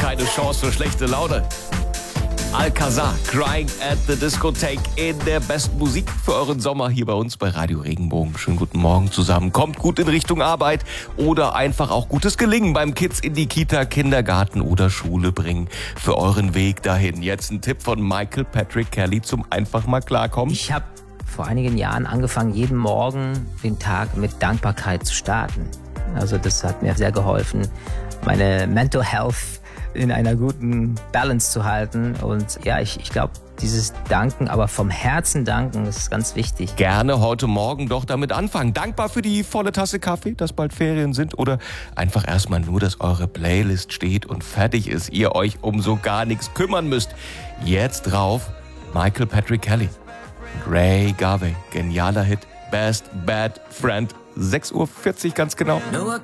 keine Chance für schlechte Laune. Alcazar, Crying at the Discotheque in der besten Musik für euren Sommer hier bei uns bei Radio Regenbogen. Schönen guten Morgen zusammen. Kommt gut in Richtung Arbeit oder einfach auch gutes Gelingen beim Kids in die Kita, Kindergarten oder Schule bringen für euren Weg dahin. Jetzt ein Tipp von Michael Patrick Kelly zum einfach mal klarkommen. Ich habe vor einigen Jahren angefangen, jeden Morgen den Tag mit Dankbarkeit zu starten. Also das hat mir sehr geholfen, meine Mental Health in einer guten Balance zu halten. Und ja, ich glaube, dieses Danken, aber vom Herzen danken, das ist ganz wichtig. Gerne heute Morgen doch damit anfangen. Dankbar für die volle Tasse Kaffee, dass bald Ferien sind oder einfach erstmal nur, dass eure Playlist steht und fertig ist, ihr euch um so gar nichts kümmern müsst. Jetzt drauf Michael Patrick Kelly. Ray Garvey, genialer Hit, Best Bad Friend, 6:40 Uhr ganz genau. No, I